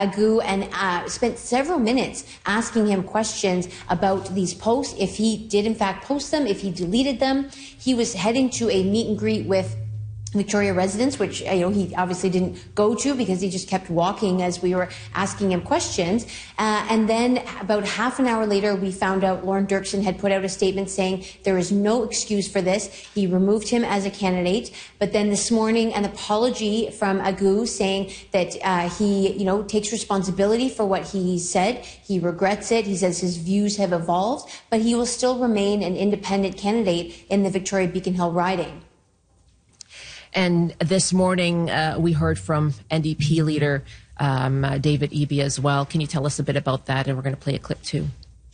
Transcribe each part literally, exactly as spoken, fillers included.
Agu and uh, spent several minutes asking him questions about these posts, if he did in fact post them, if he deleted them. He was heading to a meet and greet with Victoria residents, which you know he obviously didn't go to because he just kept walking as we were asking him questions. Uh, and then about half an hour later, we found out Lorne Dirksen had put out a statement saying there is no excuse for this. He removed him as a candidate. But then this morning, an apology from Agu saying that uh, he, you know, takes responsibility for what he said. He regrets it. He says his views have evolved, but he will still remain an independent candidate in the Victoria Beacon Hill riding. And this morning, uh, we heard from N D P leader um, uh, David Eby as well. Can you tell us a bit about that? And we're going to play a clip too.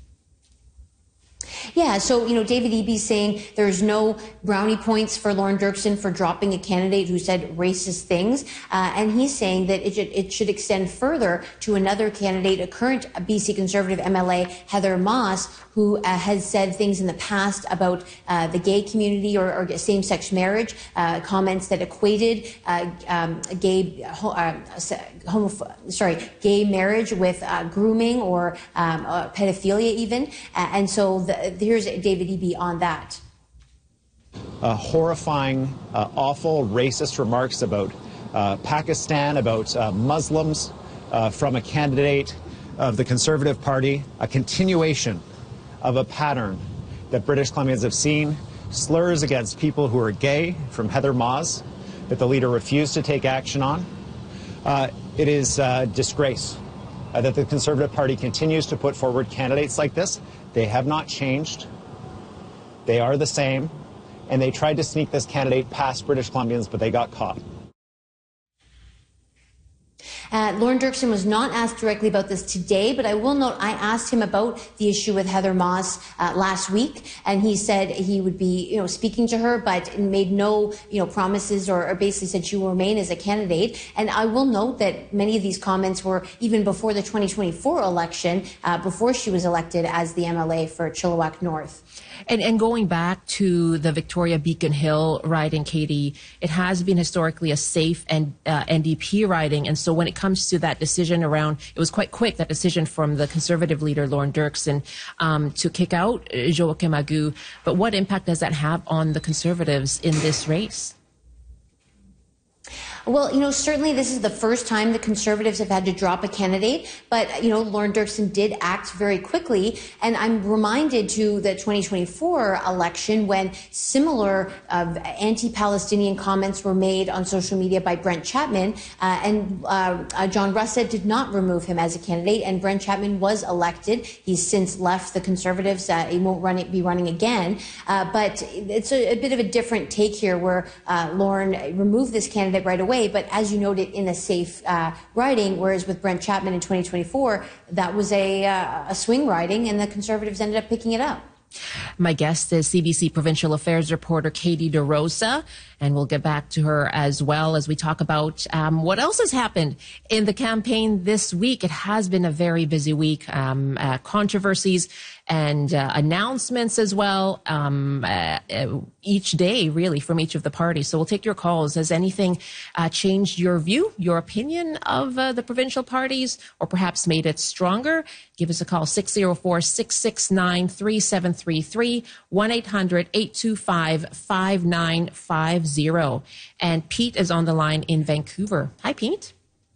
Yeah, so, you know, David Eby saying there's no brownie points for Lorne Dirksen for dropping a candidate who said racist things. Uh, and he's saying that it should, it should extend further to another candidate, a current B C Conservative M L A, Heather Moss, who uh, has said things in the past about uh, the gay community or, or same-sex marriage, uh, comments that equated uh, um, gay, uh, homoph- sorry, gay marriage with uh, grooming or um, uh, pedophilia even. Uh, and so the here's David Eby on that. Uh, horrifying, uh, awful, racist remarks about uh, Pakistan, about uh, Muslims uh, from a candidate of the Conservative Party, a continuation of a pattern that British Columbians have seen, slurs against people who are gay from Heather Moss that the leader refused to take action on. Uh, it is a disgrace uh, that the Conservative Party continues to put forward candidates like this. They have not changed. They are the same. And they tried to sneak this candidate past British Columbians, but they got caught. Uh, Lorne Dirksen was not asked directly about this today, but I will note I asked him about the issue with Heather Moss uh, last week, and he said he would be, you know, speaking to her, but made no, you know, promises or, or basically said she will remain as a candidate. And I will note that many of these comments were even before the twenty twenty-four election, uh, before she was elected as the M L A for Chilliwack North. And, and going back to the Victoria Beacon Hill riding, Katie, it has been historically a safe and uh, N D P riding. And so when it comes to that decision around, it was quite quick, that decision from the Conservative leader, Lorne Dirksen, um, to kick out Joachim Agu. But what impact does that have on the Conservatives in this race? Well, you know, certainly this is the first time the Conservatives have had to drop a candidate, but, you know, Lorne Dirksen did act very quickly. And I'm reminded to the twenty twenty-four election when similar uh, anti-Palestinian comments were made on social media by Brent Chapman, uh, and uh, uh, John Russet did not remove him as a candidate, and Brent Chapman was elected. He's since left the Conservatives. Uh, he won't run it, be running again. Uh, but it's a, a bit of a different take here where uh, Lorne removed this candidate right away. But as you noted, in a safe uh, riding, whereas with Brent Chapman in twenty twenty-four, that was a, uh, a swing riding, and the Conservatives ended up picking it up. My guest is C B C Provincial Affairs reporter Katie DeRosa, and we'll get back to her as well as we talk about um, what else has happened in the campaign this week. It has been a very busy week, um, uh, controversies and uh, announcements as well, um, uh, uh, each day, really, from each of the parties. So we'll take your calls. Has anything uh, changed your view, your opinion of uh, the provincial parties, or perhaps made it stronger? Give us a call, six oh four, six six nine, three seven three three, one eight hundred, eight two five, five nine five zero. And Pete is on the line in Vancouver. Hi, Pete.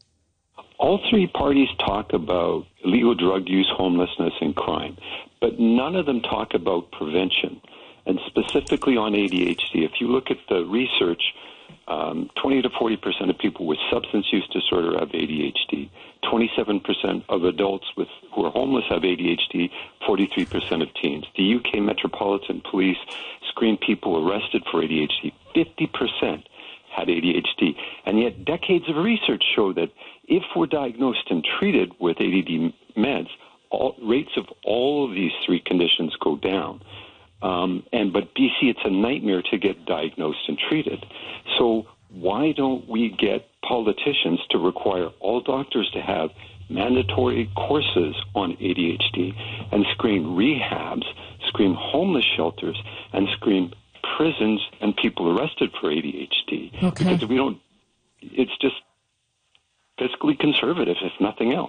All three parties talk about illegal drug use, homelessness, and crime, but none of them talk about prevention, and specifically on A D H D. If you look at the research, um, twenty to forty percent of people with substance use disorder have A D H D. twenty-seven percent of adults with who are homeless have A D H D, forty-three percent of teens. The U K Metropolitan Police screen people arrested for A D H D. fifty percent had A D H D. And yet decades of research show that if we're diagnosed and treated with A D D meds, all, rates of all of these three conditions go down. Um, and but B C, it's a nightmare to get diagnosed and treated. So why don't we get politicians to require all doctors to have mandatory courses on A D H D and screen rehabs, screen homeless shelters, and screen prisons and people arrested for A D H D? Okay. Because if we don't, it's just fiscally conservative, if nothing else.